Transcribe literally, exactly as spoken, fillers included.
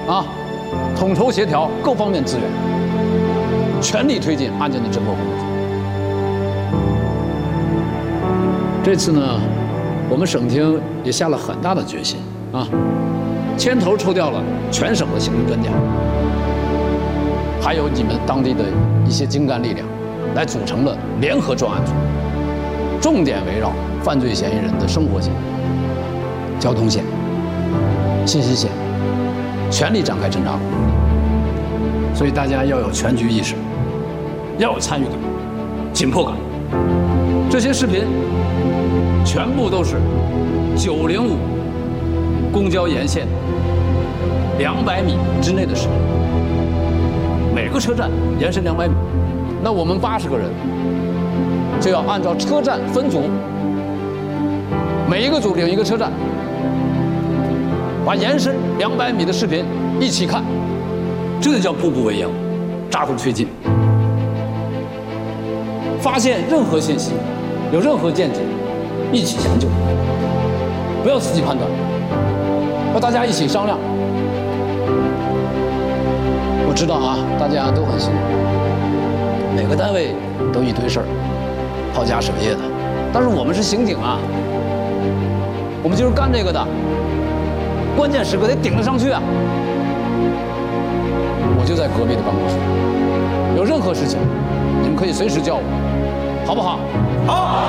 啊，统筹协调各方面资源，全力推进案件的侦破工作。这次呢，我们省厅也下了很大的决心啊，牵头抽调了全省的刑侦专家，还有你们当地的一些精干力量，来组成了联合专案组，重点围绕犯罪嫌疑人的生活线、交通线、信息线，全力展开侦查工作。所以大家要有全局意识，要有参与感、紧迫感。这些视频全部都是九零五公交沿线两百米之内的视频，每个车站延伸两百米，那我们八十个人就要按照车站分组，每一个组领一个车站，把延伸两百米的视频一起看，这就叫步步为营，扎实推进。发现任何信息，有任何见解，一起研究，不要自己判断，要大家一起商量。我知道啊，大家都很辛苦，每个单位都一堆事儿，抛家舍业的，但是我们是刑警啊，我们就是干这个的，关键时刻得顶得上去啊。我就在隔壁的办公室，有任何事情，你们可以随时叫我，好不好？ 好。